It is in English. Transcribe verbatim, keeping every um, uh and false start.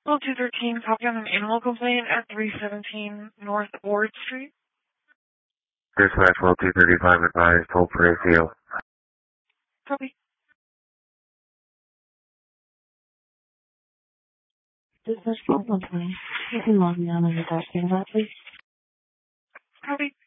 two thirteen, copy on an animal complaint at three seventeen North Ward Street. Dispatch twelve two thirty-five advised, hold for A C O. Copy. Dispatch twelve one twenty. You can log me on as a dark that, please. Copy.